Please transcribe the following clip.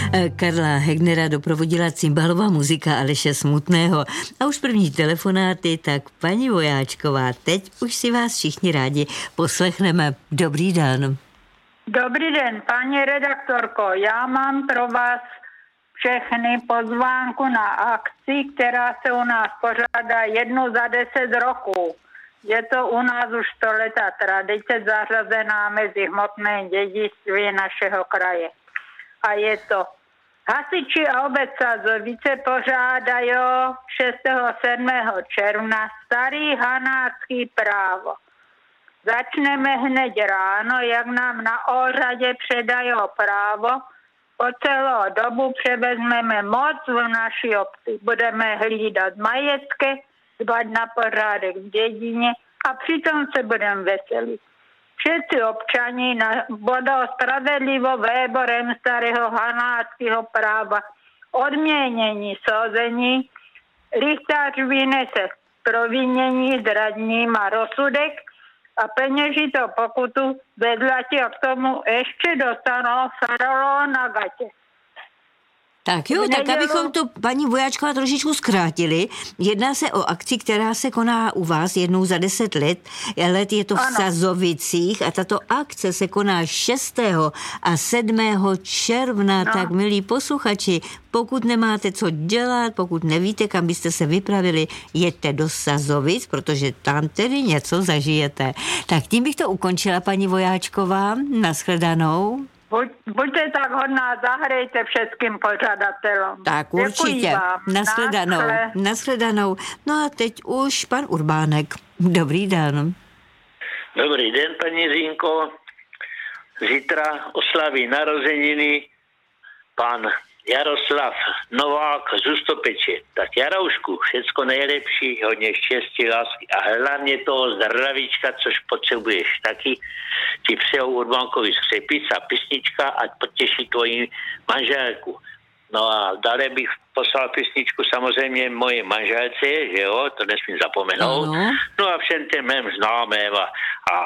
Karla Hegnera doprovodila cymbalová muzika Aleše Smutného. A už první telefonáty, tak paní Vojáčková, teď už si vás všichni rádi poslechneme. Dobrý den. Dobrý den, paní redaktorko. Já mám pro vás všechny pozvánku na akci, která se u nás pořádá 1 za 10 roků. Je to u nás už 100 leta tradice zařazená mezi hmotné dědictví našeho kraje. A je to hasiči a obec Sazovice pořádají 6. 7. června starý hanácký právo. Začneme hned ráno, jak nám na úřadě předají právo. Po celou dobu převezmeme moc v naší obci. Budeme hlídat majetky, dbát na pořádek v dědině a přitom se budeme veselit. Všetci občani budou spravedlivo véborem starého hanáckého práva odměnění souzení. Lichtář vynese provinění zradním a rozsudek a peněžitou pokutu vedľa a k tomu ještě dostanou farolo na gatě. Tak jo, tak abychom to, paní Vojáčková, trošičku zkrátili. Jedná se o akci, která se koná u vás 1 za 10 let. Je to v Sazovicích a tato akce se koná 6. a 7. června. No. Tak, milí posluchači, pokud nemáte co dělat, pokud nevíte, kam byste se vypravili, jeďte do Sazovic, protože tam tedy něco zažijete. Tak tím bych to ukončila, paní Vojáčková. Nashledanou. Buďte tak hodná, zahrajte všetkým pořadatelům. Tak určitě. Nashledanou. No a teď už pan Urbánek. Dobrý den. Dobrý den, paní Zínko. Zítra oslaví narozeniny pan Jaroslav Novák z Ústopeče. Tak Jaroušku, všecko nejlepší, hodně štěstí, lásky a hlavně toho zdravíčka, což potřebuješ taky. Ti přejou Urbánkovi skřepica, písnička, ať potěší tvoji manželku. No a dále bych poslal písničku samozřejmě moje manželce, že jo, to nesmím zapomenout. No a všem těm mým známým a